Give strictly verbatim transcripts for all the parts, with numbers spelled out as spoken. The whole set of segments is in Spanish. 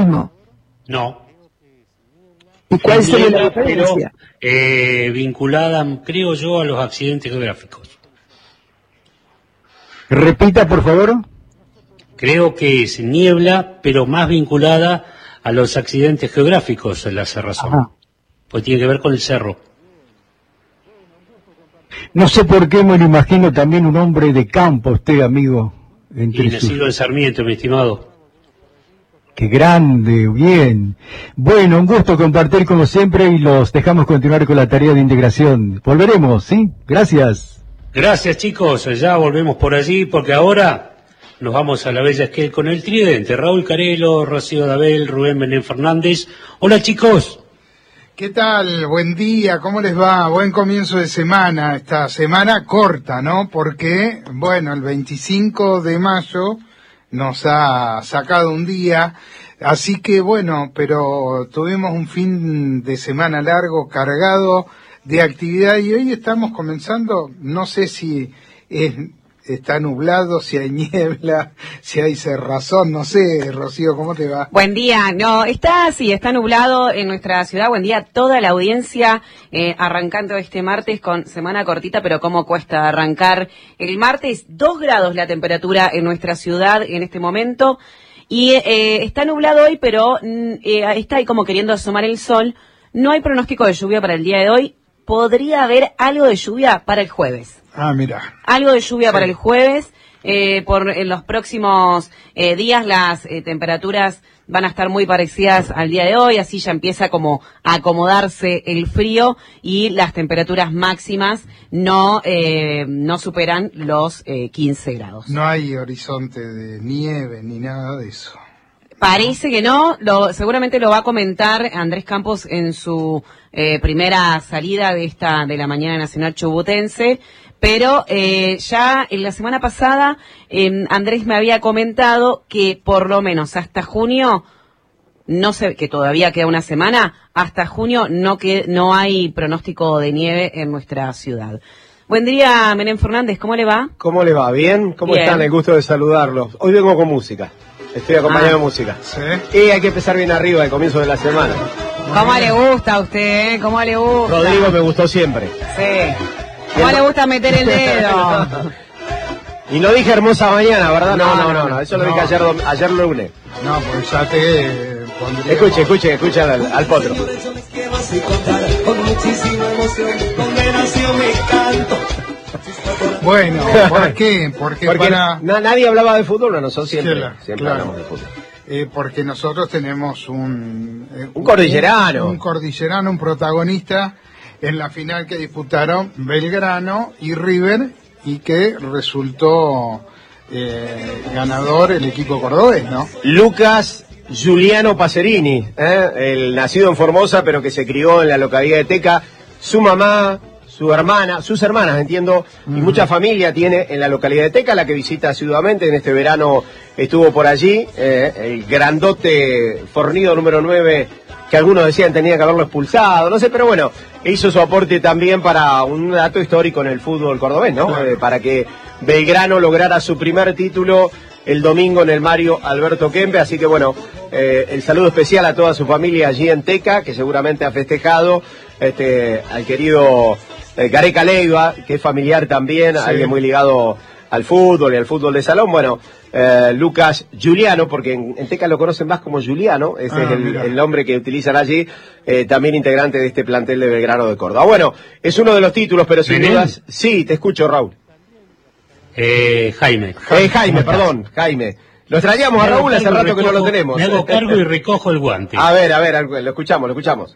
mismo. No. ¿Y cuál sería la diferencia? Pero, eh, vinculada, creo yo, a los accidentes geográficos. Repita, por favor. Creo que es niebla, pero más vinculada a los accidentes geográficos, en la cerrazón. Ajá. Pues tiene que ver con el cerro. No sé por qué me lo imagino también un hombre de campo, usted, amigo. Entre y nacido en Sarmiento, mi estimado. Qué grande, bien. Bueno, un gusto compartir como siempre y los dejamos continuar con la tarea de integración. Volveremos, ¿sí? Gracias. Gracias, chicos. Ya volvemos por allí porque ahora nos vamos a la Bella Esquel con el tridente. Raúl Carelo, Rocío Dabel, Rubén Belén Fernández. Hola, chicos. ¿Qué tal? Buen día, ¿cómo les va? Buen comienzo de semana, esta semana corta, ¿no? Porque, bueno, el veinticinco de mayo nos ha sacado un día, así que bueno, pero tuvimos un fin de semana largo, cargado de actividad y hoy estamos comenzando, no sé si es... está nublado, si hay niebla, si hay cerrazón, no sé, Rocío, ¿cómo te va? Buen día, no, está, sí, está nublado en nuestra ciudad, buen día a toda la audiencia, eh, arrancando este martes con semana cortita, pero cómo cuesta arrancar el martes, dos grados la temperatura en nuestra ciudad en este momento, y eh, está nublado hoy, pero eh, está ahí como queriendo asomar el sol, no hay pronóstico de lluvia para el día de hoy, podría haber algo de lluvia para el jueves. Ah, mira. Algo de lluvia sí. para el jueves. Eh, por en los próximos eh, días las eh, temperaturas van a estar muy parecidas al día de hoy, así ya empieza como a acomodarse el frío y las temperaturas máximas no eh, no superan los eh, quince grados. No hay horizonte de nieve ni nada de eso. Parece que no, lo, seguramente lo va a comentar Andrés Campos en su eh, primera salida de esta de la Mañana Nacional Chubutense. Pero eh, ya en la semana pasada eh, Andrés me había comentado que por lo menos hasta junio, no sé, que todavía queda una semana, hasta junio no que no hay pronóstico de nieve en nuestra ciudad. Buen día, Belén Fernández, ¿cómo le va? ¿Cómo le va? ¿Bien? ¿Cómo bien. Están? El gusto de saludarlos. Hoy vengo con música, estoy acompañado ah. de música. ¿Sí? Y hay que empezar bien arriba al comienzo de la semana. ¿Cómo le gusta a usted? ¿Cómo le gusta? Rodrigo me gustó siempre. Sí. ¿Cómo le gusta meter el dedo? Y no dije hermosa mañana, ¿verdad? No, no, no, no, no. eso lo no. dije ayer, ayer lunes. No, pues ya te eh, pondría... Escuche, escuche, escuche al, al potro. Bueno, ¿por qué? Porque, Porque para... na, nadie hablaba de fútbol, no, nosotros siempre, Claro, siempre claro. hablamos de fútbol. Eh, porque nosotros tenemos un... Eh, Un cordillerano. Un, un cordillerano, un protagonista en la final que disputaron Belgrano y River y que resultó eh, ganador el equipo cordobés, ¿no? Lucas Giuliano Pacerini, ¿eh? El nacido en Formosa pero que se crió en la localidad de Teca, su mamá, su hermana, sus hermanas entiendo, mm. y mucha familia tiene en la localidad de Teca, la que visita asiduamente, en este verano estuvo por allí, eh, el grandote fornido número nueve, que algunos decían tenía que haberlo expulsado, no sé, pero bueno, hizo su aporte también para un dato histórico en el fútbol cordobés, ¿no? Claro. Eh, para que Belgrano lograra su primer título el domingo en el Mario Alberto Kempe, así que bueno, eh, el saludo especial a toda su familia allí en Teca, que seguramente ha festejado, este, al querido eh, Gareca Leiva, que es familiar también, sí. Alguien muy ligado al fútbol y al fútbol de salón, bueno, eh, Lucas Giuliano, porque en, en Teca lo conocen más como Giuliano, ese ah, es el, el nombre que utilizan allí, eh, también integrante de este plantel de Belgrano de Córdoba. Bueno, es uno de los títulos, pero sin ¿Belén? dudas, sí, te escucho, Raúl. Eh, Jaime. Eh, Jaime, perdón, Jaime. Lo extrañamos a Raúl, hace rato que no lo tenemos. Me hago cargo y recojo el guante. A ver, a ver, lo escuchamos, lo escuchamos.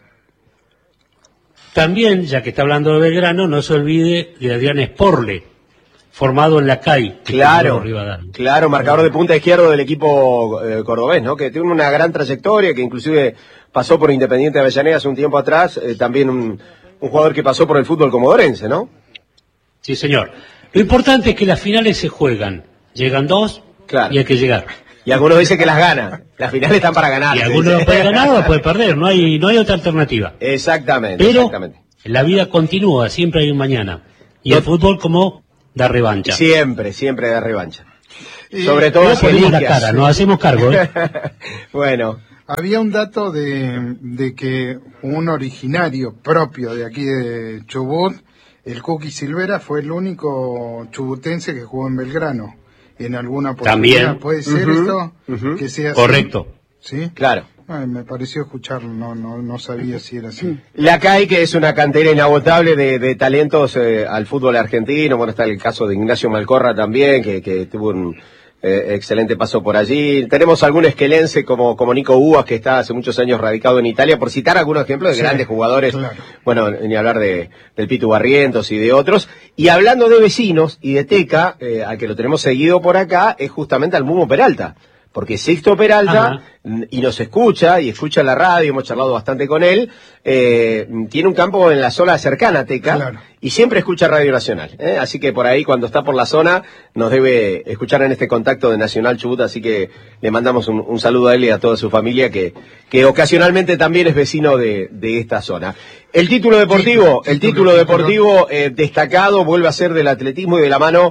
También, ya que está hablando de Belgrano, no se olvide de Adrián Sporle, formado en la C A I. Claro, claro, marcador de punta izquierdo del equipo eh, cordobés, ¿no? Que tiene una gran trayectoria, que inclusive pasó por Independiente de Avellaneda hace un tiempo atrás, eh, también un, un jugador que pasó por el fútbol comodorense, ¿no? Sí, señor. Lo importante es que las finales se juegan. Llegan dos claro. y hay que llegar. Y algunos dicen que las gana. Las finales están para ganar. Y algunos lo pueden ganar o pueden perder. No hay, no hay otra alternativa. Exactamente. Pero exactamente. La vida continúa. Siempre hay un mañana. Y no. el fútbol como da revancha. Siempre, siempre da revancha. Y Sobre todo si ponemos la cara. Nos hacemos cargo. ¿eh? Bueno. Había un dato de, de que un originario propio de aquí de Chubut, el Cookie Silvera, fue el único chubutense que jugó en Belgrano. En alguna oportunidad. También. ¿Puede ser Uh-huh. esto? Uh-huh. Que sea así. Correcto. ¿Sí? Claro. Ay, me pareció escucharlo, no, no, no sabía si era así. La C A I, que es una cantera inagotable de, de talentos eh, al fútbol argentino. Bueno, está el caso de Ignacio Malcorra también, que, que tuvo un eh, excelente paso por allí. Tenemos algún esquelense como, como Nico Uas, que está hace muchos años radicado en Italia, por citar algunos ejemplos de Sí, grandes jugadores. claro. Bueno, ni hablar de del Pitu Barrientos y de otros. Y hablando de vecinos y de Teca, eh, al que lo tenemos seguido por acá, es justamente al Mumo Peralta. Porque Sixto Peralta, Ajá. y nos escucha, y escucha la radio, hemos charlado bastante con él, eh, tiene un campo en la zona cercana a Teca, Claro. y siempre escucha Radio Nacional. ¿eh? Así que por ahí, cuando está por la zona, nos debe escuchar en este contacto de Nacional Chubut, así que le mandamos un, un saludo a él y a toda su familia, que, que ocasionalmente también es vecino de, de esta zona. El título deportivo, Título, el título, título título. deportivo eh, destacado vuelve a ser del atletismo y de la mano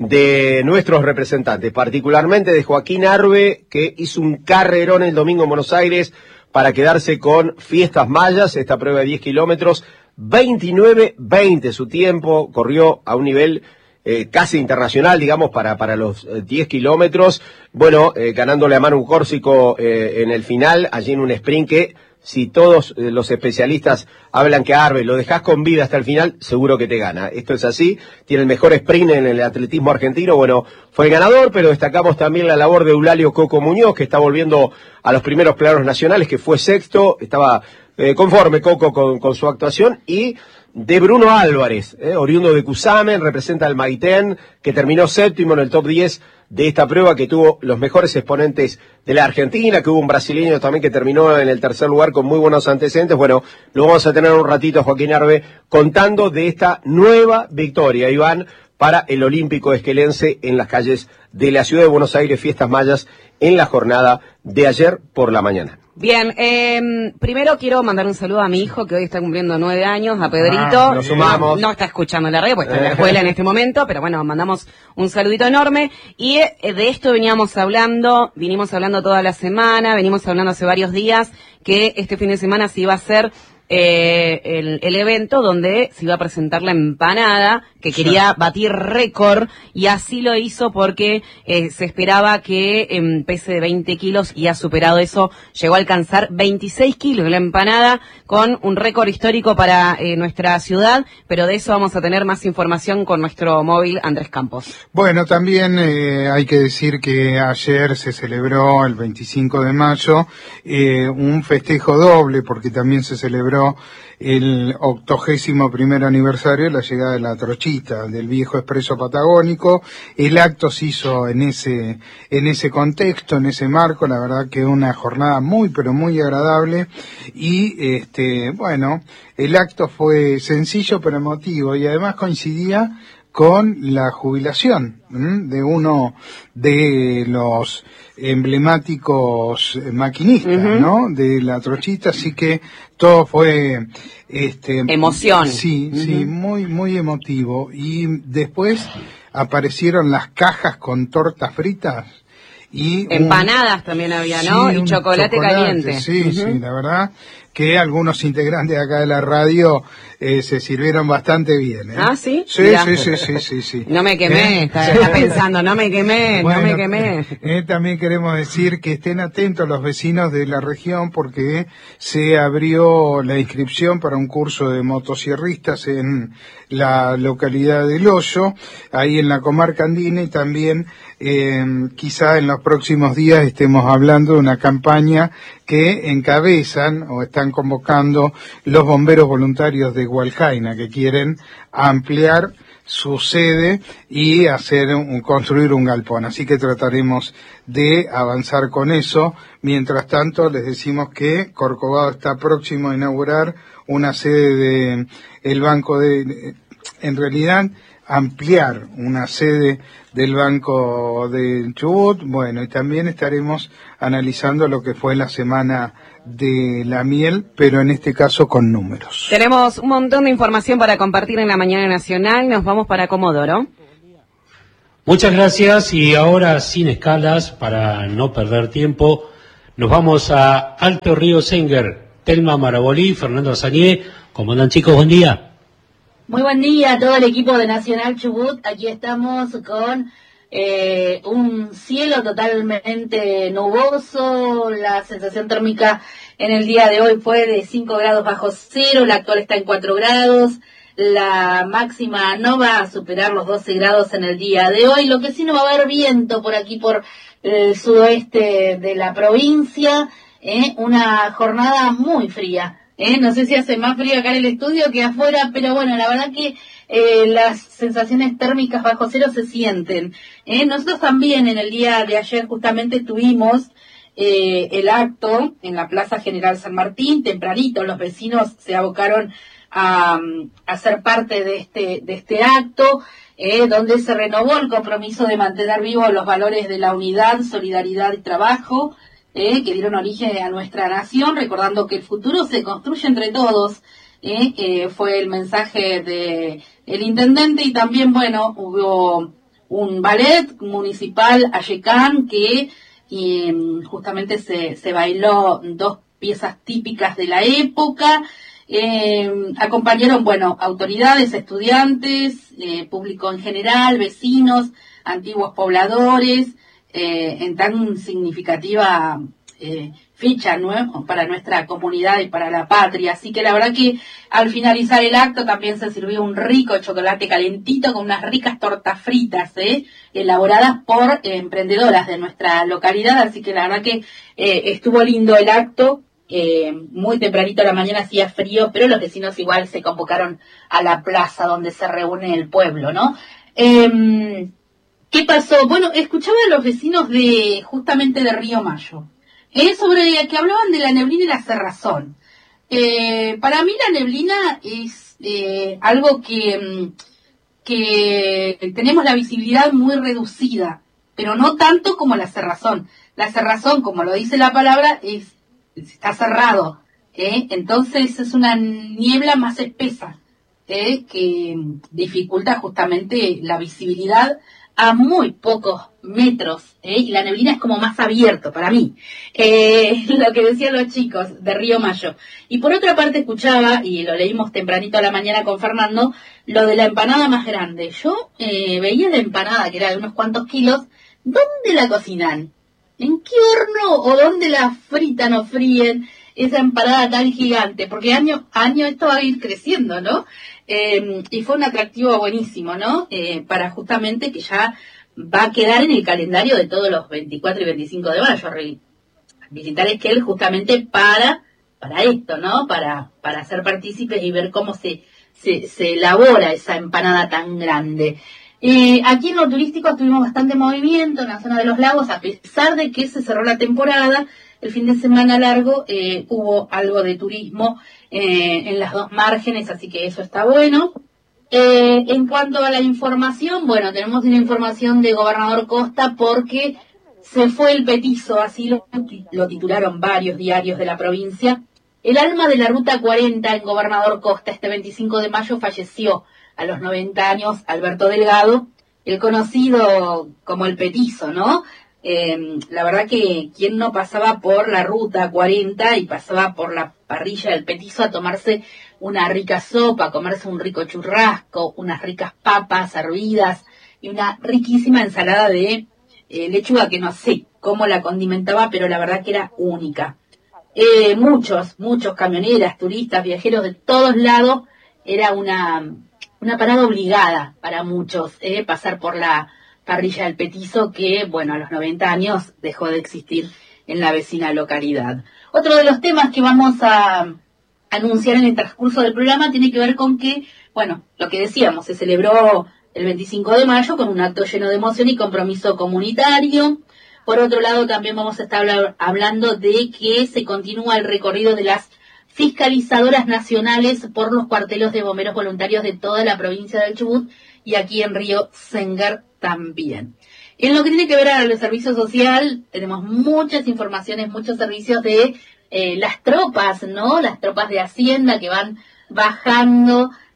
de nuestros representantes, particularmente de Joaquín Arbe, que hizo un carrerón el domingo en Buenos Aires para quedarse con Fiestas Mayas, esta prueba de diez kilómetros, veintinueve veinte su tiempo, corrió a un nivel eh, casi internacional, digamos, para, para los eh, diez kilómetros, bueno, eh, ganándole a Manu Córsico eh, en el final, allí en un sprint que, si todos eh, los especialistas hablan que a Arbe lo dejás con vida hasta el final, seguro que te gana. Esto es así, tiene el mejor sprint en el atletismo argentino, bueno, fue el ganador, pero destacamos también la labor de Eulalio Coco Muñoz, que está volviendo a los primeros planos nacionales, que fue sexto, estaba eh, conforme Coco con, con su actuación, y de Bruno Álvarez, eh, oriundo de Cusamen, representa al Maitén, que terminó séptimo en el top diez de esta prueba, que tuvo los mejores exponentes de la Argentina, que hubo un brasileño también que terminó en el tercer lugar con muy buenos antecedentes. Bueno, lo vamos a tener un ratito, Joaquín Arbe, contando de esta nueva victoria, Iván, para el olímpico esquelense en las calles de la ciudad de Buenos Aires, Fiestas Mayas, en la jornada de ayer por la mañana. Bien, eh, primero quiero mandar un saludo a mi hijo, que hoy está cumpliendo nueve años, a Pedrito. Ah, lo sumamos. No, no está escuchando la radio, porque está en la escuela en este momento, pero bueno, mandamos un saludito enorme. Y eh, de esto veníamos hablando, vinimos hablando toda la semana, venimos hablando hace varios días, que este fin de semana se iba a hacer eh, el, el evento donde se iba a presentar la empanada, que quería batir récord, y así lo hizo porque eh, se esperaba que en pese de veinte kilos, y ha superado eso, llegó a alcanzar veintiséis kilos la empanada, con un récord histórico para eh, nuestra ciudad, pero de eso vamos a tener más información con nuestro móvil Andrés Campos. Bueno, también eh, hay que decir que ayer se celebró, el veinticinco de mayo, eh, un festejo doble, porque también se celebró el octogésimo primer aniversario de la llegada de la trochita, del viejo expreso patagónico. El acto se hizo en ese, en ese contexto, en ese marco, la verdad que una jornada muy, pero muy agradable. Y, este, bueno, el acto fue sencillo pero emotivo, y además coincidía con la jubilación ¿m? de uno de los emblemáticos maquinistas, Uh-huh. ¿no? De la trochita, así que todo fue este Emoción. Sí, Uh-huh. sí, muy muy emotivo. Y después aparecieron las cajas con tortas fritas y un- Empanadas también había, ¿no? Sí, Y un chocolate, caliente. Sí, Ujú. sí, la verdad que algunos integrantes de acá de la radio eh, se sirvieron bastante bien. ¿eh? Ah, ¿sí? Sí, Mirá. sí, sí, sí, sí, sí. No me quemé, ¿Eh? está, está pensando, no me quemé, Bueno, no me quemé. eh, también queremos decir que estén atentos los vecinos de la región, porque se abrió la inscripción para un curso de motosierristas en la localidad del Hoyo, ahí en la comarca andina, y también eh, quizá en los próximos días estemos hablando de una campaña que encabezan o están convocando los bomberos voluntarios de Hualcaina, que quieren ampliar su sede y hacer un, construir un galpón. Así que trataremos de avanzar con eso. Mientras tanto, les decimos que Corcovado está próximo a inaugurar una sede de el Banco de, en realidad, ampliar una sede del Banco de Chubut. Bueno, y también estaremos analizando lo que fue la semana de la miel, pero en este caso con números. Tenemos un montón de información para compartir en la Mañana Nacional. Nos vamos para Comodoro. Muchas gracias, y ahora sin escalas, para no perder tiempo, Nos vamos a Alto Río Senguer, Telma Marabolí, Fernando Azañé. ¿Cómo andan, chicos? Buen día. Muy buen día a todo el equipo de Nacional Chubut. Aquí estamos con eh, un cielo totalmente nuboso. La sensación térmica en el día de hoy fue de cinco grados bajo cero, la actual está en cuatro grados. La máxima no va a superar los doce grados en el día de hoy. Lo que sí no va a haber viento por aquí, por el sudoeste de la provincia. ¿eh? Una jornada muy fría. ¿Eh? No sé si hace más frío acá en el estudio que afuera, pero bueno, la verdad que eh, las sensaciones térmicas bajo cero se sienten. ¿eh? Nosotros también en el día de ayer justamente tuvimos eh, el acto en la Plaza General San Martín, tempranito los vecinos se abocaron a, a ser parte de este, de este acto, eh, donde se renovó el compromiso de mantener vivos los valores de la unidad, solidaridad y trabajo, Eh, que dieron origen a nuestra nación, recordando que el futuro se construye entre todos, eh, eh, fue el mensaje de el intendente. Y también, bueno, hubo un ballet municipal Ayecán que eh, justamente se, se bailó dos piezas típicas de la época. Eh, acompañaron, bueno, autoridades, estudiantes, eh, público en general, vecinos, antiguos pobladores, Eh, en tan significativa eh, fecha, ¿no? Para nuestra comunidad y para la patria. Así que la verdad que al finalizar el acto también se sirvió un rico chocolate calentito con unas ricas tortas fritas, ¿eh? elaboradas por eh, emprendedoras de nuestra localidad. Así que la verdad que eh, estuvo lindo el acto. Eh, muy tempranito a la mañana hacía frío, pero los vecinos igual se convocaron a la plaza donde se reúne el pueblo, ¿no? Eh, ¿Qué pasó? Bueno, escuchaba a los vecinos de justamente de Río Mayo, eh, sobre que hablaban de la neblina y la cerrazón. Eh, para mí la neblina es eh, algo que, que tenemos la visibilidad muy reducida, pero no tanto como la cerrazón. La cerrazón, como lo dice la palabra, es está cerrado, ¿eh? Entonces es una niebla más espesa, ¿eh? que dificulta justamente la visibilidad a muy pocos metros, ¿eh? y la neblina es como más abierto para mí, eh, lo que decían los chicos de Río Mayo. Y por otra parte escuchaba, y lo leímos tempranito a la mañana con Fernando, lo de la empanada más grande. Yo eh, veía la empanada, que era de unos cuantos kilos. ¿Dónde la cocinan? ¿En qué horno o dónde la fritan o fríen esa empanada tan gigante? Porque año a año esto va a ir creciendo, ¿no? Eh, y fue un atractivo buenísimo, ¿no? Eh, para justamente que ya va a quedar en el calendario de todos los veinticuatro y veinticinco de mayo, visitar Esquel justamente para, para esto, ¿no? Para, para ser partícipes y ver cómo se, se, se elabora esa empanada tan grande. Eh, aquí en lo turístico tuvimos bastante movimiento en la zona de los lagos, a pesar de que se cerró la temporada. El fin de semana largo eh, hubo algo de turismo eh, en las dos márgenes, así que eso está bueno. Eh, en cuanto a la información, bueno, tenemos una información de Gobernador Costa porque se fue el petizo, así lo, lo titularon varios diarios de la provincia. El alma de la Ruta cuarenta en Gobernador Costa este veinticinco de mayo falleció a los noventa años Alberto Delgado, el conocido como el petizo, ¿no? Eh, la verdad que quien no pasaba por la Ruta cuarenta y pasaba por la parrilla del petizo a tomarse una rica sopa, a comerse un rico churrasco, unas ricas papas hervidas y una riquísima ensalada de eh, lechuga que no sé cómo la condimentaba, pero la verdad que era única. Eh, muchos, muchos camioneras, turistas, viajeros de todos lados, era una, una parada obligada para muchos, eh, pasar por la parrilla del petizo que, bueno, a los noventa años dejó de existir en la vecina localidad. Otro de los temas que vamos a anunciar en el transcurso del programa tiene que ver con que, bueno, lo que decíamos, se celebró el veinticinco de mayo con un acto lleno de emoción y compromiso comunitario. Por otro lado, también vamos a estar hablando de que se continúa el recorrido de las fiscalizadoras nacionales por los cuarteles de bomberos voluntarios de toda la provincia del Chubut y aquí en Río Senguer también. En lo que tiene que ver al servicio social, tenemos muchas informaciones, muchos servicios de eh, las tropas, ¿no? Las tropas de Hacienda que van bajando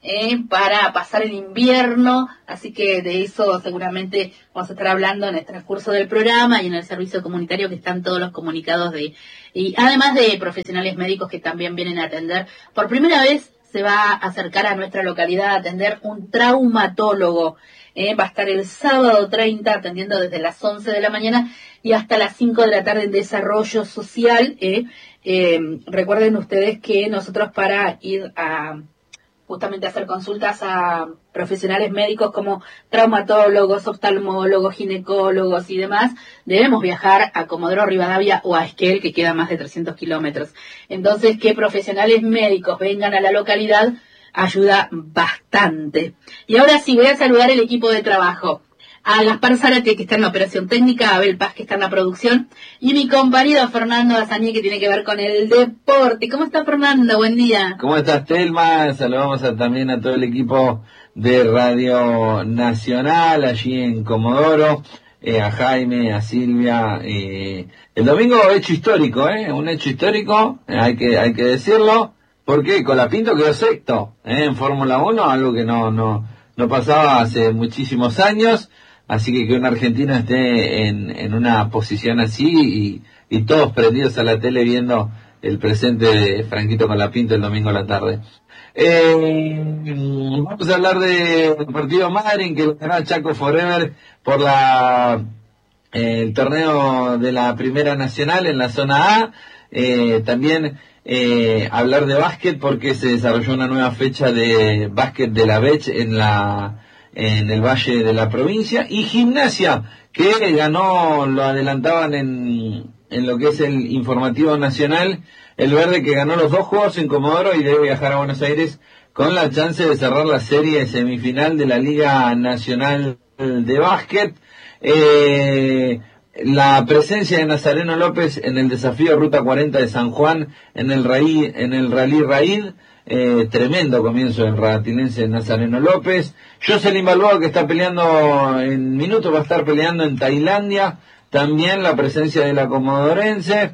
eh, para pasar el invierno, así que de eso seguramente vamos a estar hablando en el transcurso del programa y en el servicio comunitario, que están todos los comunicados de, y además de profesionales médicos que también vienen a atender. Por primera vez se va a acercar a nuestra localidad a atender un traumatólogo. Eh, va a estar el sábado treinta atendiendo desde las once de la mañana y hasta las cinco de la tarde en desarrollo social. Eh. Eh, recuerden ustedes que nosotros, para ir a justamente hacer consultas a profesionales médicos como traumatólogos, oftalmólogos, ginecólogos y demás, debemos viajar a Comodoro Rivadavia o a Esquel, que queda más de trescientos kilómetros. Entonces, que profesionales médicos vengan a la localidad ayuda bastante. Y ahora sí, voy a saludar el equipo de trabajo. A Gaspar Zárate, que está en la operación técnica, a Abel Paz, que está en la producción, y mi compañero Fernando Azañé, que tiene que ver con el deporte. ¿Cómo está, Fernando? Buen día. ¿Cómo estás, Telma? Saludamos a, también a todo el equipo de Radio Nacional, allí en Comodoro, eh, a Jaime, a Silvia. Eh, el domingo hecho histórico, ¿eh? Un hecho histórico, eh, hay que hay que decirlo, porque Colapinto quedó sexto, ¿eh? En Fórmula uno, algo que no, no, no pasaba hace muchísimos años. Así que que un argentino esté en, en una posición así y, y todos prendidos a la tele viendo el presente de Franquito Colapinto el domingo a la tarde. Eh, vamos a hablar de Deportivo Madryn, que ganó Chaco Forever por la eh, el torneo de la Primera Nacional en la zona A. Eh, también eh, hablar de básquet, porque se desarrolló una nueva fecha de básquet de la B E C en la en el Valle de la Provincia, y Gimnasia, que ganó, lo adelantaban en, en lo que es el informativo nacional, el Verde, que ganó los dos juegos en Comodoro y debe viajar a Buenos Aires con la chance de cerrar la serie semifinal de la Liga Nacional de Básquet. Eh, la presencia de Nazareno López en el desafío Ruta cuarenta de San Juan en el, Raí, en el Rally Raid. Eh, tremendo comienzo del ratinense Nazareno López. Jocelyn Balboa, que está peleando en minutos, va a estar peleando en Tailandia. También la presencia de la comodorense.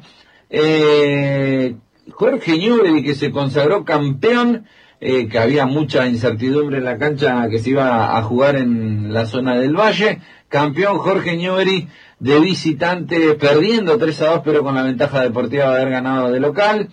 Eh, Jorge Newbery, que se consagró campeón, eh, que había mucha incertidumbre en la cancha que se iba a jugar en la zona del Valle. Campeón Jorge Newbery de visitante, perdiendo tres a dos, pero con la ventaja deportiva de haber ganado de local.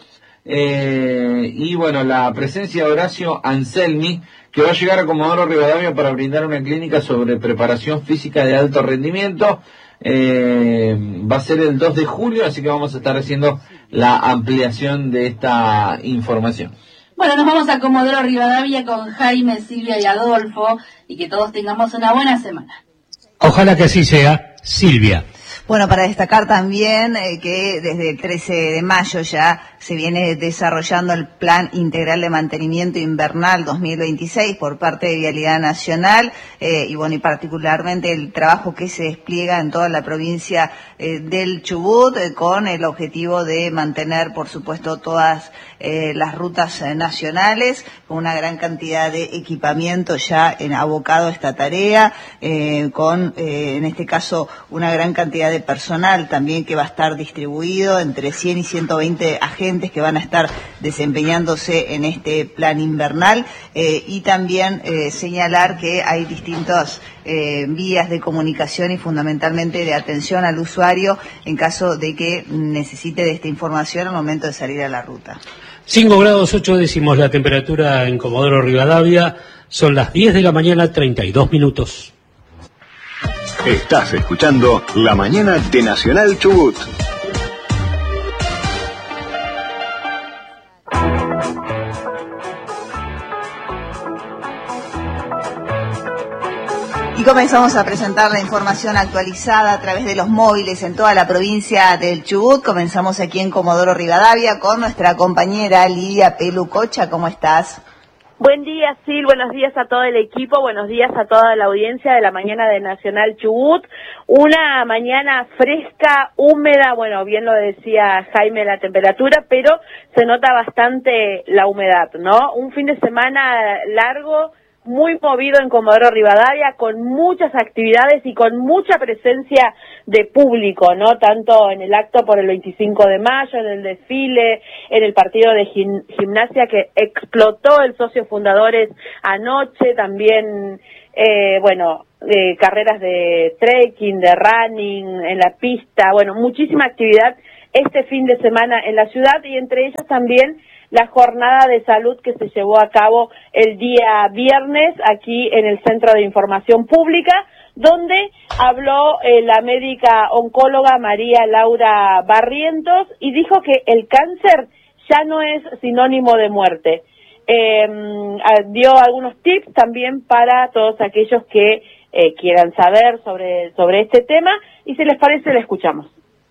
Eh, y bueno, la presencia de Horacio Anselmi, que va a llegar a Comodoro Rivadavia para brindar una clínica sobre preparación física de alto rendimiento. Eh, va a ser el dos de julio, así que vamos a estar haciendo la ampliación de esta información. Bueno, nos vamos a Comodoro Rivadavia con Jaime, Silvia y Adolfo, y que todos tengamos una buena semana. Ojalá que así sea, Silvia. Bueno, para destacar también eh, que desde el trece de mayo ya se viene desarrollando el Plan Integral de Mantenimiento Invernal dos mil veintiséis por parte de Vialidad Nacional, eh, y bueno, y particularmente el trabajo que se despliega en toda la provincia eh, del Chubut, eh, con el objetivo de mantener, por supuesto, todas eh, las rutas eh, nacionales, con una gran cantidad de equipamiento ya en, abocado a esta tarea, eh, con, eh, en este caso, una gran cantidad de personal también que va a estar distribuido entre cien y ciento veinte agentes que van a estar desempeñándose en este plan invernal, eh, y también eh, señalar que hay distintas eh, vías de comunicación y fundamentalmente de atención al usuario en caso de que necesite de esta información al momento de salir a la ruta. cinco grados ocho décimos la temperatura en Comodoro Rivadavia, son las diez de la mañana, treinta y dos minutos. Estás escuchando La Mañana de Nacional Chubut. Y comenzamos a presentar la información actualizada a través de los móviles en toda la provincia del Chubut. Comenzamos aquí en Comodoro Rivadavia con nuestra compañera Lidia Pelucocha. ¿Cómo estás? Buen día, Sil, buenos días a todo el equipo, buenos días a toda la audiencia de la mañana de Nacional Chubut. Una mañana fresca, húmeda, bueno, bien lo decía Jaime la temperatura, pero se nota bastante la humedad, ¿no? Un fin de semana largo, muy movido en Comodoro Rivadavia, con muchas actividades y con mucha presencia de público, ¿no? Tanto en el acto por el veinticinco de mayo, en el desfile, en el partido de gim- gimnasia que explotó el socio fundadores anoche, también, eh, bueno, eh, carreras de trekking, de running, en la pista, bueno, muchísima actividad este fin de semana en la ciudad y entre ellos también la jornada de salud que se llevó a cabo el día viernes aquí en el Centro de Información Pública, donde habló eh, la médica oncóloga María Laura Barrientos y dijo que el cáncer ya no es sinónimo de muerte. Eh, dio algunos tips también para todos aquellos que eh, quieran saber sobre, sobre este tema y si les parece, le escuchamos.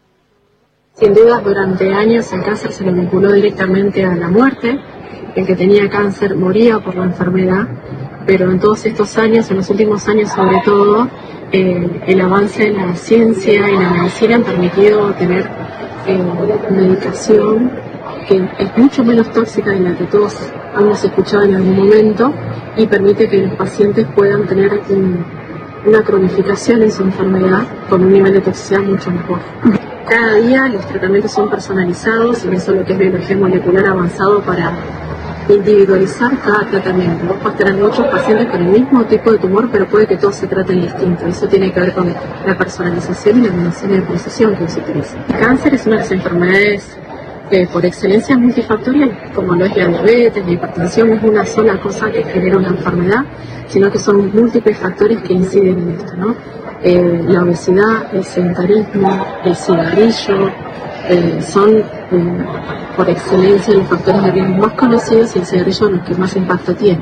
Sin duda, durante años el cáncer se lo vinculó directamente a la muerte. El que tenía cáncer moría por la enfermedad, pero en todos estos años, en los últimos años sobre todo, eh, el avance de la ciencia y la medicina han permitido tener eh, medicación que es mucho menos tóxica de la que todos hemos escuchado en algún momento y permite que los pacientes puedan tener un, una cronificación en su enfermedad con un nivel de toxicidad mucho mejor. Cada día los tratamientos son personalizados y eso es lo que es biología molecular avanzado para individualizar cada tratamiento. Vos podés tener muchos pacientes con el mismo tipo de tumor, pero puede que todos se traten distinto. Eso tiene que ver con la personalización y la medicina de precisión que se utiliza. El cáncer es una de las enfermedades que por excelencia es multifactorial, como lo es la diabetes, la hipertensión, no es una sola cosa que genera una enfermedad, sino que son múltiples factores que inciden en esto, ¿no? Eh, la obesidad, el sedentarismo, el cigarrillo, eh, son eh, por excelencia los factores de riesgo más conocidos y el cigarrillo los que más impacto tiene.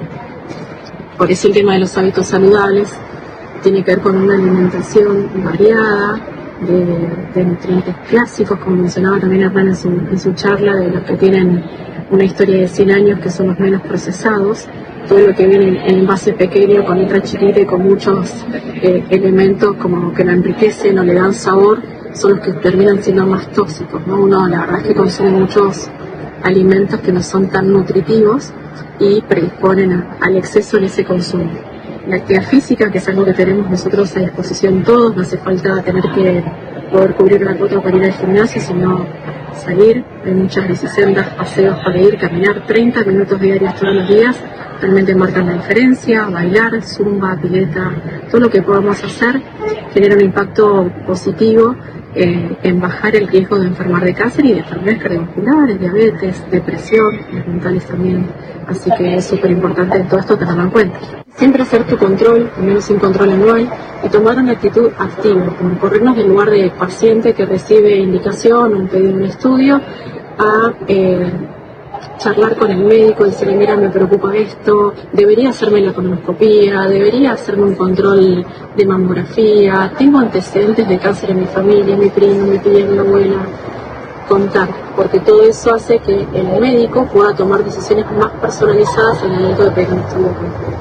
Por eso el tema de los hábitos saludables tiene que ver con una alimentación variada, de, de nutrientes clásicos, como mencionaba también Hernán en su, en su charla, de los que tienen una historia de cien años, que son los menos procesados, todo lo que viene en envase pequeño, con letra chiquita y con muchos eh, elementos como que lo enriquecen o le dan sabor, son los que terminan siendo más tóxicos, ¿no? Uno la verdad es que consume muchos alimentos que no son tan nutritivos y predisponen a, al exceso en ese consumo. La actividad física, que es algo que tenemos nosotros a disposición todos, no hace falta tener que poder cubrir la cuota para ir al gimnasio, sino salir, hay muchas bicisendas, paseos para ir, caminar treinta minutos diarios todos los días, realmente marcan la diferencia. Bailar, zumba, pileta, todo lo que podamos hacer genera un impacto positivo eh, en bajar el riesgo de enfermar de cáncer y de enfermedades cardiovasculares, diabetes, depresión, las mentales también. Así que es súper importante todo esto tenerlo en cuenta. Siempre hacer tu control, al menos un control anual, y tomar una actitud activa, como corrernos del lugar de paciente que recibe indicación o un pedido de un estudio, a eh, charlar con el médico, decirle, mira, me preocupa esto, debería hacerme la colonoscopía, debería hacerme un control de mamografía, tengo antecedentes de cáncer en mi familia, mi primo, mi tía, mi abuela. Contar, porque todo eso hace que el médico pueda tomar decisiones más personalizadas en el momento de pedir un estudio completo.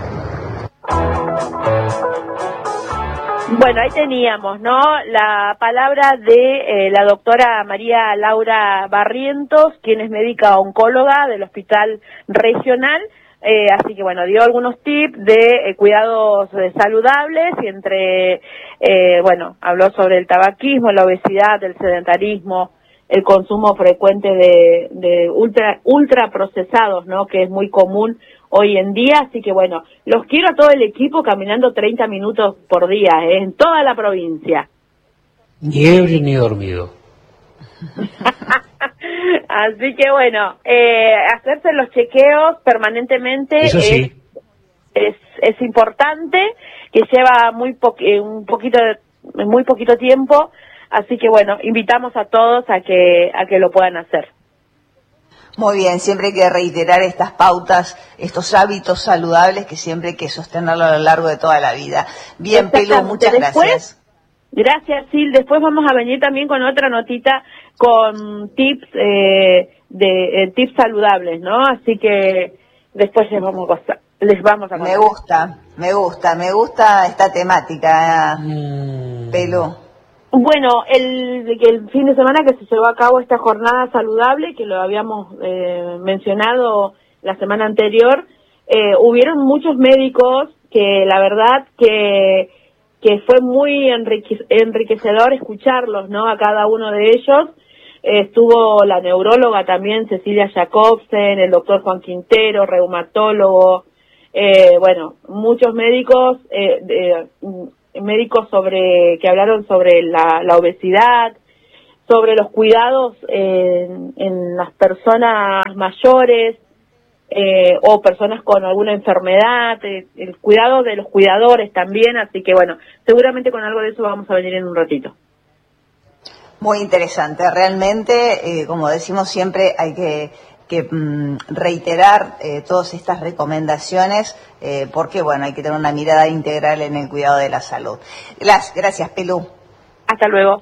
Bueno, ahí teníamos, ¿no? La palabra de eh, la doctora María Laura Barrientos, quien es médica oncóloga del Hospital Regional. Eh, así que bueno, dio algunos tips de eh, cuidados eh, saludables y entre, eh, bueno, habló sobre el tabaquismo, la obesidad, el sedentarismo, el consumo frecuente de, de ultra, ultra procesados, ¿no? Que es muy común hoy en día, así que bueno, los quiero a todo el equipo caminando treinta minutos por día, ¿eh? En toda la provincia. Ni ebrio ni dormido. Así que bueno, eh, hacerse los chequeos permanentemente Eso sí. es, es, es importante, que lleva muy po un poquito de, muy poquito tiempo. Así que bueno, invitamos a todos a que a que lo puedan hacer. Muy bien, siempre hay que reiterar estas pautas, estos hábitos saludables que siempre hay que sostenerlo a lo largo de toda la vida. Bien, Pelu, muchas Después, gracias. Gracias, Sil. Después vamos a venir también con otra notita con tips eh, de eh, tips saludables, ¿no? Así que después les vamos a contar. Les vamos a contar. Me gusta, me gusta, me gusta esta temática, mm. Pelu. Bueno, el, el fin de semana que se llevó a cabo esta jornada saludable, que lo habíamos eh, mencionado la semana anterior, eh, hubieron muchos médicos que la verdad que, que fue muy enrique, enriquecedor escucharlos, ¿no? A cada uno de ellos. Eh, estuvo la neuróloga también, Cecilia Jacobsen, el doctor Juan Quintero, reumatólogo, eh, bueno, muchos médicos, eh, de, médicos sobre que hablaron sobre la, la obesidad, sobre los cuidados en, en las personas mayores eh, o personas con alguna enfermedad, eh, el cuidado de los cuidadores también, así que bueno, seguramente con algo de eso vamos a venir en un ratito. Muy interesante, realmente, eh, como decimos siempre, hay que, que mm, reiterar eh, todas estas recomendaciones, eh, porque bueno, hay que tener una mirada integral en el cuidado de la salud. Gracias, gracias Pelú. Hasta luego.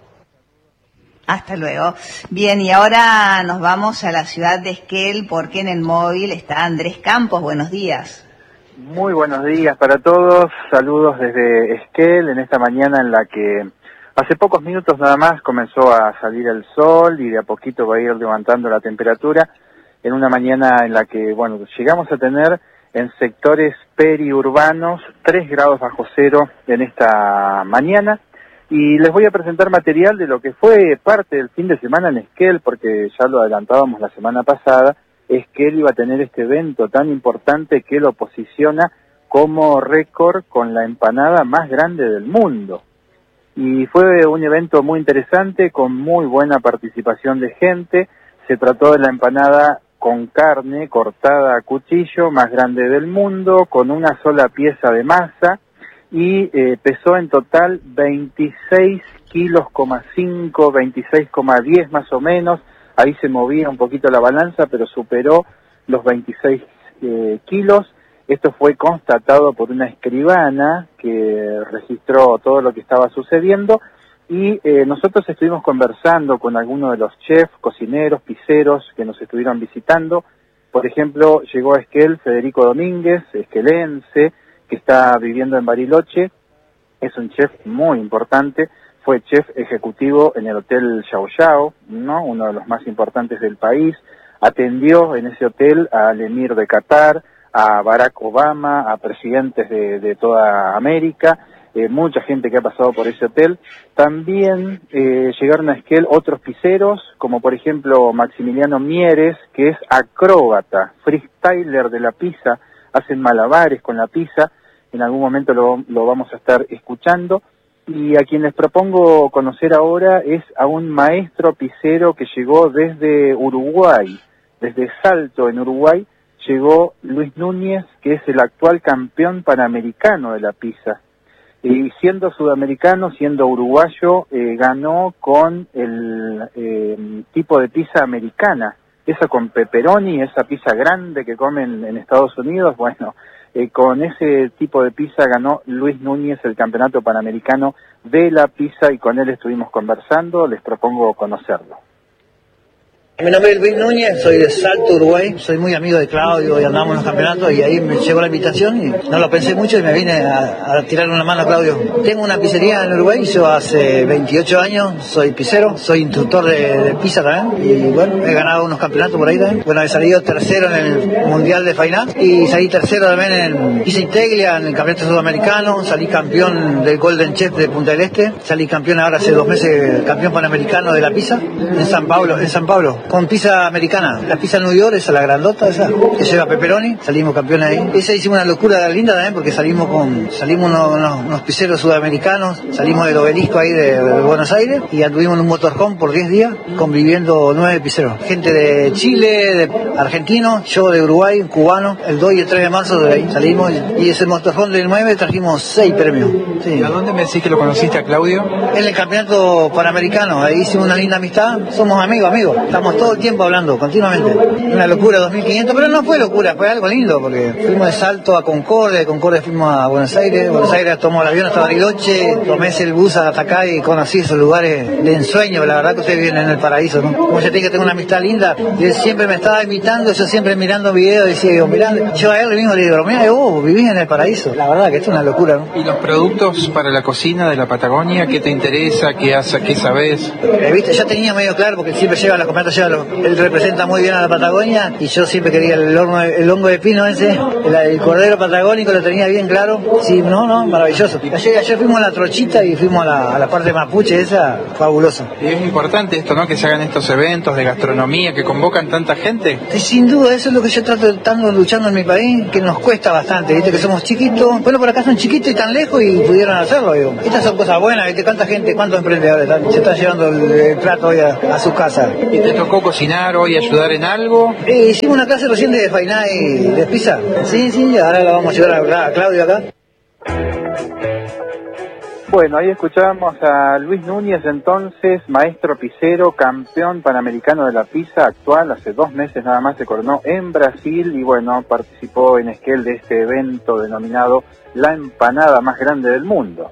Hasta luego. Bien, y ahora nos vamos a la ciudad de Esquel, porque en el móvil está Andrés Campos. Buenos días. Muy buenos días para todos. Saludos desde Esquel en esta mañana en la que hace pocos minutos nada más comenzó a salir el sol y de a poquito va a ir levantando la temperatura, en una mañana en la que, bueno, llegamos a tener en sectores periurbanos tres grados bajo cero en esta mañana, y les voy a presentar material de lo que fue parte del fin de semana en Esquel, porque ya lo adelantábamos la semana pasada. Esquel iba a tener este evento tan importante que lo posiciona como récord con la empanada más grande del mundo. Y fue un evento muy interesante, con muy buena participación de gente. Se trató de la empanada con carne cortada a cuchillo más grande del mundo, con una sola pieza de masa, y eh, pesó en total veintiséis kilos, cinco, veintiséis coma diez más o menos. Ahí se movía un poquito la balanza, pero superó los veintiséis eh, kilos. Esto fue constatado por una escribana que registró todo lo que estaba sucediendo, y eh, nosotros estuvimos conversando con algunos de los chefs, cocineros, pizzeros que nos estuvieron visitando. Por ejemplo, llegó a Esquel Federico Domínguez, esquelense, que está viviendo en Bariloche. Es un chef muy importante, fue chef ejecutivo en el Hotel Yao Yao, ¿no? Uno de los más importantes del país. Atendió en ese hotel al emir de Qatar, a Barack Obama, a presidentes de, de toda América, eh, mucha gente que ha pasado por ese hotel. También eh, llegaron a Esquel otros pizzeros, como por ejemplo Maximiliano Mieres, que es acróbata, freestyler de la pizza, hacen malabares con la pizza, en algún momento lo, lo vamos a estar escuchando. Y a quien les propongo conocer ahora es a un maestro pizzero que llegó desde Uruguay, desde Salto en Uruguay. Llegó Luis Núñez, que es el actual campeón panamericano de la pizza. Y siendo sudamericano, siendo uruguayo, eh, ganó con el eh, tipo de pizza americana, esa con pepperoni, esa pizza grande que comen en Estados Unidos. Bueno, eh, con ese tipo de pizza ganó Luis Núñez el campeonato panamericano de la pizza, y con él estuvimos conversando. Les propongo conocerlo. Mi nombre es Luis Núñez, soy de Salto, Uruguay, soy muy amigo de Claudio y andamos en los campeonatos, y ahí me llegó la invitación y no lo pensé mucho y me vine a, a tirar una mano a Claudio. Tengo una pizzería en Uruguay, yo hace veintiocho años soy pizzero, soy instructor de, de pizza también, y bueno, he ganado unos campeonatos por ahí también. Bueno, he salido tercero en el Mundial de Fainá y salí tercero también en Pizza Integlia, en el Campeonato Sudamericano, salí campeón del Golden Chef de Punta del Este, salí campeón ahora hace dos meses, campeón panamericano de la pizza en San Pablo, en San Pablo. Con pizza americana, la pizza New York, esa la grandota, esa que lleva pepperoni, salimos campeones ahí. Esa hicimos una locura linda también, porque salimos con, salimos unos, unos, unos pizzeros sudamericanos, salimos del obelisco ahí de, de Buenos Aires, y anduvimos en un motorhome por diez días, conviviendo nueve pizzeros. Gente de Chile, de argentinos, yo de Uruguay, cubano, el dos y el tres de marzo de ahí salimos, y ese motorhome del nueve trajimos seis premios. Sí. ¿Y a dónde me decís que lo conociste a Claudio? En el campeonato panamericano, ahí hicimos una linda amistad, somos amigos, amigos, estamos todo el tiempo hablando, continuamente. Una locura, dos mil quinientos, pero no fue locura, fue algo lindo, porque fuimos de Salto a Concordia, de Concordia fuimos a Buenos Aires, Buenos Aires tomó el avión hasta Bariloche, tomé el bus hasta acá y conocí esos lugares de ensueño. La verdad que ustedes viven en el paraíso, ¿no? Como yo te dije, tengo una amistad linda, y él siempre me estaba invitando, yo siempre mirando videos, decía, yo, mirá, yo a él mismo le digo, mira, vos vivís en el paraíso. La verdad que esto es una locura, ¿no? ¿Y los productos para la cocina de la Patagonia, qué te interesa, qué haces, qué sabés? Eh, viste, ya tenía medio claro, porque siempre lleva, los campeonatos sea, lo, él representa muy bien a la Patagonia y yo siempre quería el, horno, el hongo de pino ese, el, el cordero patagónico lo tenía bien claro. Sí, no, no, maravilloso. Ayer, ayer fuimos a la Trochita y fuimos a la, a la parte mapuche esa, fabuloso. Y es importante esto, ¿no? Que se hagan estos eventos de gastronomía que convocan tanta gente. Sí, sin duda, eso es lo que yo trato de estar luchando en mi país, que nos cuesta bastante, viste, que somos chiquitos. Bueno, por acá son chiquitos y tan lejos y pudieron hacerlo, digo. Estas son cosas buenas, viste, cuánta gente, cuántos emprendedores están, se están llevando el, el plato hoy a, a su casa. ¿Y te tocó cocinar hoy, ayudar en algo? Eh, hicimos una clase recién de fainá y de pizza. Sí, sí, ahora la vamos a llevar a, a Claudio acá. Bueno, ahí escuchábamos a Luis Núñez, entonces, maestro pizzero, campeón panamericano de la pizza actual, hace dos meses nada más se coronó en Brasil y bueno, participó en Esquel de este evento denominado la empanada más grande del mundo.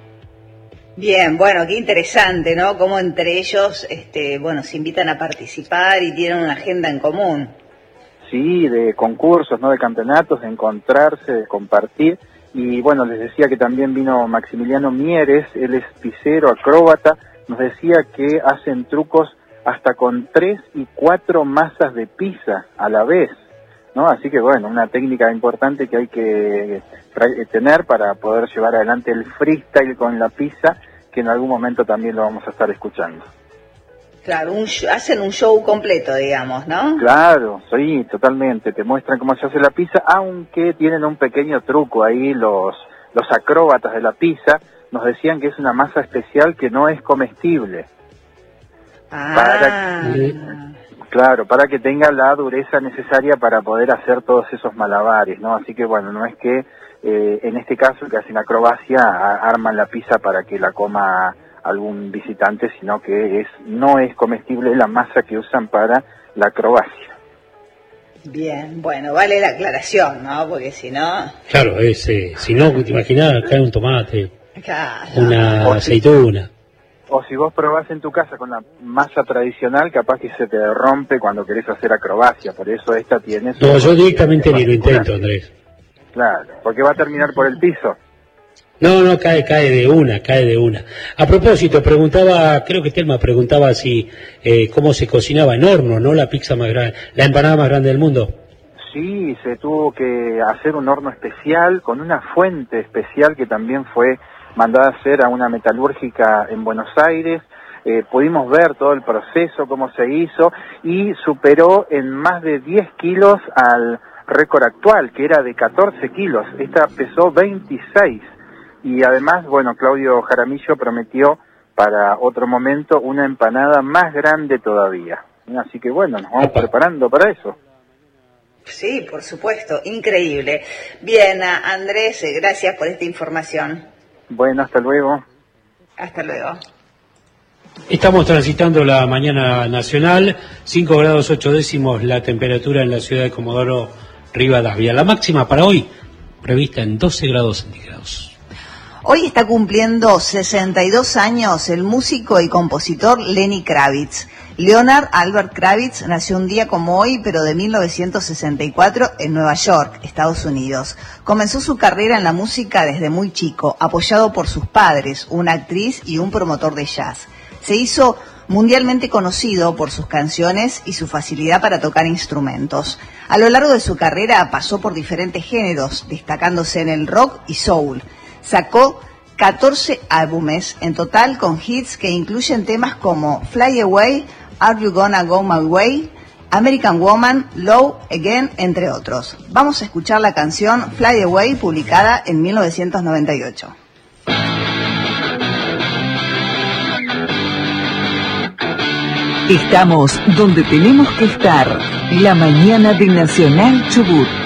Bien, bueno, qué interesante, ¿no? Cómo entre ellos, este, bueno, se invitan a participar y tienen una agenda en común. Sí, de concursos, ¿no? De campeonatos, de encontrarse, de compartir. Y bueno, les decía que también vino Maximiliano Mieres, él es pizzero, acróbata, nos decía que hacen trucos hasta con tres y cuatro masas de pizza a la vez, ¿no? Así que bueno, una técnica importante que hay que tener para poder llevar adelante el freestyle con la pizza, que en algún momento también lo vamos a estar escuchando. Claro, un show, hacen un show completo, digamos, ¿no? Claro, sí, totalmente. Te muestran cómo se hace la pizza, aunque tienen un pequeño truco ahí los, los acróbatas de la pizza. Nos decían que es una masa especial que no es comestible. Ah. Para que, claro, para que tenga la dureza necesaria para poder hacer todos esos malabares, ¿no? Así que bueno, no es que eh, en este caso que hacen acrobacia a, arman la pizza para que la coma algún visitante, sino que es no es comestible la masa que usan para la acrobacia. Bien, bueno, vale la aclaración, ¿no? Porque si no... Claro, es, eh, si no, te imaginás, cae un tomate, claro, una o aceituna. Si, o si vos probás en tu casa con la masa tradicional, capaz que se te rompe cuando querés hacer acrobacia, por eso esta tiene... No, yo directamente ni lo intento, Andrés. Claro, porque va a terminar por el piso. No, no, cae, cae de una, cae de una. A propósito, preguntaba, creo que Telma preguntaba si, eh, cómo se cocinaba en horno, ¿no? La pizza más grande, la empanada más grande del mundo. Sí, se tuvo que hacer un horno especial con una fuente especial que también fue mandada a hacer a una metalúrgica en Buenos Aires. Eh, pudimos ver todo el proceso, cómo se hizo, y superó en más de diez kilos al récord actual, que era de catorce kilos. Esta pesó veintiséis. Y además, bueno, Claudio Jaramillo prometió para otro momento una empanada más grande todavía. Así que bueno, nos vamos preparando para eso. Sí, por supuesto, increíble. Bien, Andrés, gracias por esta información. Bueno, hasta luego. Hasta luego. Estamos transitando la mañana nacional, cinco grados ocho décimos la temperatura en la ciudad de Comodoro Rivadavia. La máxima para hoy prevista en doce grados centígrados. Hoy está cumpliendo sesenta y dos años el músico y compositor Lenny Kravitz. Leonard Albert Kravitz nació un día como hoy, pero de mil novecientos sesenta y cuatro en Nueva York, Estados Unidos. Comenzó su carrera en la música desde muy chico, apoyado por sus padres, una actriz y un promotor de jazz. Se hizo mundialmente conocido por sus canciones y su facilidad para tocar instrumentos. A lo largo de su carrera pasó por diferentes géneros, destacándose en el rock y soul. Sacó catorce álbumes en total con hits que incluyen temas como Fly Away, Are You Gonna Go My Way, American Woman, Low Again, entre otros. Vamos a escuchar la canción Fly Away, publicada en mil novecientos noventa y ocho. Estamos donde tenemos que estar, la mañana de Nacional Chubut.